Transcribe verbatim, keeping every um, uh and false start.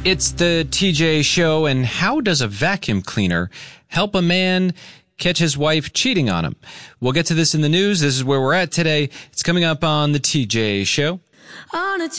It's the T J Show, and how does a vacuum cleaner help a man catch his wife cheating on him? We'll get to this in the news. This is where we're at today. It's coming up on the T J Show. On a